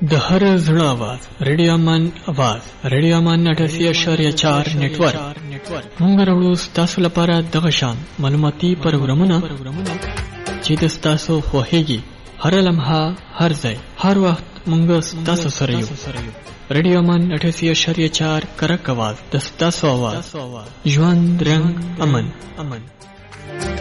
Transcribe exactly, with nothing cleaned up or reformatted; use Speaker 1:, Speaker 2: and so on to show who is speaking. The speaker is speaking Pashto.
Speaker 1: د هر زړه आवाज ریډیو من आवाज ریډیو من اٹھاسی اشاریه چار نیټورک موږ راوړو تاسو لپاره دغه شان معلوماتي پروګرامونه چې د تاسو خوښیږي. هر لمحه هر ځای هر وخت موږ تاسو سره یو. ریډیو من اٹھاسی اشاریه چار کرک आवाज د تاسو आवाज ژوند رنگ امن امن